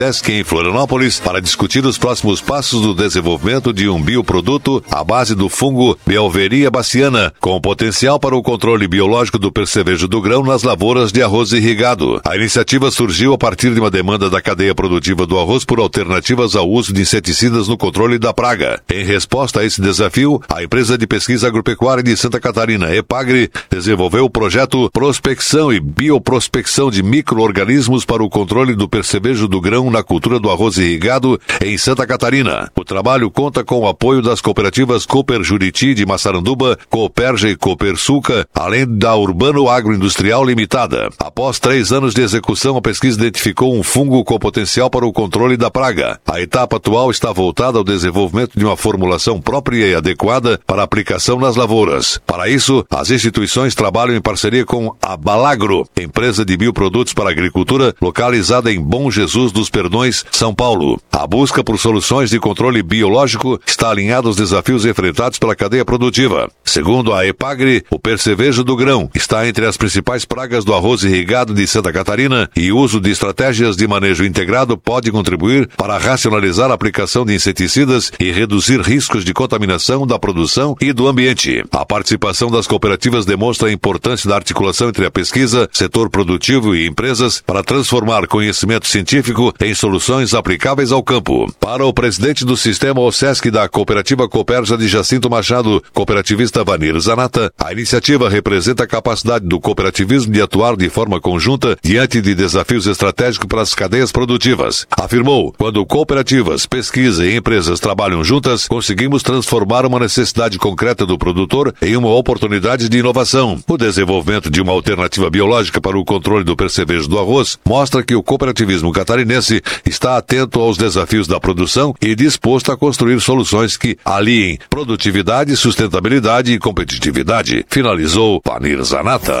ESC em Florianópolis para discutir os próximos passos do desenvolvimento de um bioproduto à base do fungo Beuveria baciana, com potencial para o controle biológico do percevejo do grão nas lavouras de arroz irrigado. A iniciativa surgiu a partir de uma demanda da cadeia produtiva do arroz por alternativas ao uso de inseticidas no controle da praga. Em resposta a esse desafio, a empresa de pesquisa agropecuária de Santa Catarina, EPAGRE, desenvolveu o projeto Prospecção e Bioprospecção de Micro-Organismos para o controle do percevejo do grão na cultura do arroz irrigado em Santa Catarina. O trabalho conta com o apoio das cooperativas Cooper Juriti de Massaranduba, Cooperja e Coopersuca, além da Urbano Agroindustrial Limitada. Após 3 anos de execução, a pesquisa identificou um fungo com potencial para o controle da praga. A etapa atual está voltada ao desenvolvimento de uma formulação própria e adequada para aplicação nas lavouras. Para isso, as instituições trabalham em parceria com a Balagro, empresa de bioprodutos para a agricultura, localizada em Bom Jesus dos Perdões, São Paulo. A busca por soluções de controle biológico está alinhada aos desafios enfrentados pela cadeia produtiva. Segundo a EPAGRE, o percevejo do grão está entre as principais pragas do arroz irrigado de Santa Catarina e o uso de estratégias de manejo integrado pode contribuir para racionalizar a aplicação de inseticidas e reduzir riscos de contaminação da produção e do ambiente. A participação das cooperativas demonstra a importância da articulação entre a pesquisa, setor produtivo e empresas para transformar conhecimento científico em soluções aplicáveis ao campo. Para o presidente do sistema OSESC da cooperativa Cooperja de Jacinto Machado, cooperativista Vanir Zanata, a iniciativa representa a capacidade do cooperativismo de atuar de forma conjunta diante de desafios estratégicos para as cadeias produtivas. Afirmou, quando cooperativas, pesquisa e empresas trabalham juntas, conseguimos transformar uma necessidade concreta do produtor em uma oportunidade de inovação. O desenvolvimento de uma alternativa biológica para o controle do percevejo do arroz mostra que o cooperativismo catarinense está atento aos desafios da produção e disposto a construir soluções que aliem produtividade, sustentabilidade e competitividade. Finalizou Vanir Zanata.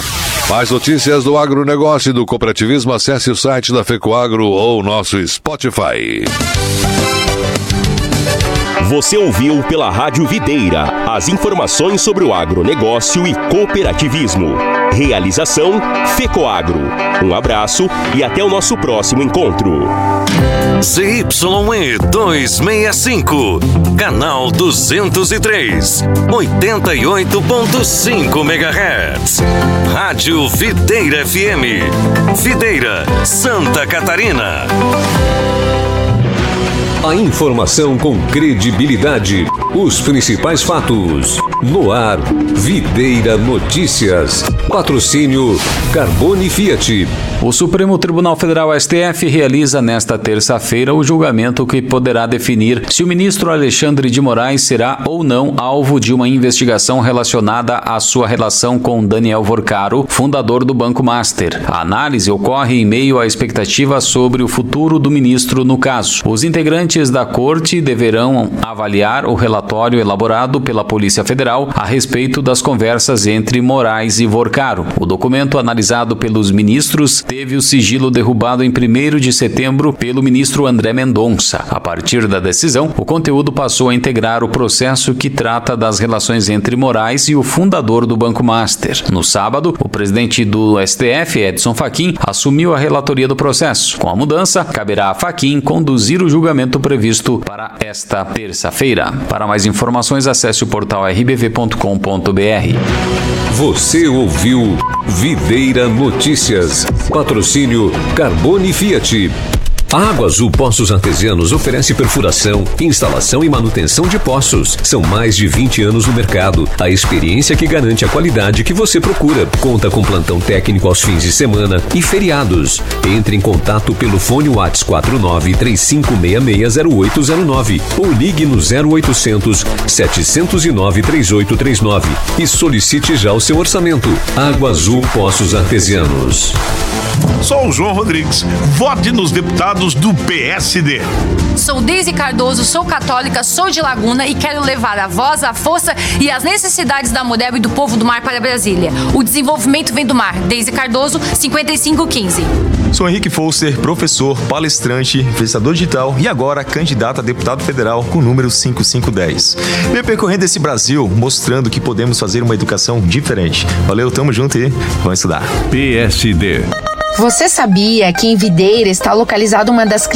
Mais notícias do agronegócio e do cooperativismo, acesse o site da FECOAGRO ou nosso Spotify. Você ouviu pela Rádio Videira as informações sobre o agronegócio e cooperativismo. Realização FECOAGRO. Um abraço e até o nosso próximo encontro. ZYE 265, canal 203, 88.5 MHz. Rádio Videira FM. Videira, Santa Catarina. A informação com credibilidade. Os principais fatos. No ar, Videira Notícias. Patrocínio Carbone Fiat. O Supremo Tribunal Federal, STF, realiza nesta terça-feira o julgamento que poderá definir se o ministro Alexandre de Moraes será ou não alvo de uma investigação relacionada à sua relação com Daniel Vorcaro, fundador do Banco Master. A análise ocorre em meio à expectativa sobre o futuro do ministro no caso. Os integrantes da corte deverão avaliar o relatório elaborado pela Polícia Federal a respeito das conversas entre Moraes e Vorcaro. O documento analisado pelos ministros teve o sigilo derrubado em 1º de setembro pelo ministro André Mendonça. A partir da decisão, o conteúdo passou a integrar o processo que trata das relações entre Moraes e o fundador do Banco Master. No sábado, o presidente do STF, Edson Fachin, assumiu a relatoria do processo. Com a mudança, caberá a Fachin conduzir o julgamento previsto para esta terça-feira. Para mais informações, acesse o portal rbv.com.br. Você ouviu Videira Notícias. Patrocínio Carbone Fiat. A Água Azul Poços Artesianos oferece perfuração, instalação e manutenção de poços. São mais de 20 anos no mercado. A experiência que garante a qualidade que você procura. Conta com plantão técnico aos fins de semana e feriados. Entre em contato pelo fone WhatsApp 49-3566-0809 ou ligue no 0800 709 3839 e solicite já o seu orçamento. Água Azul Poços Artesianos. Sou o João Rodrigues. Vote nos deputados do PSD. Sou Deise Cardoso, sou católica, sou de Laguna e quero levar a voz, a força e as necessidades da mulher e do povo do mar para Brasília. O desenvolvimento vem do mar. Deise Cardoso, 5515. Sou Henrique Foster, professor, palestrante, influenciador digital e agora candidato a deputado federal com o número 5510. Venho percorrendo esse Brasil mostrando que podemos fazer uma educação diferente. Valeu, tamo junto e vamos estudar. PSD. Você sabia que em Videira está localizada uma das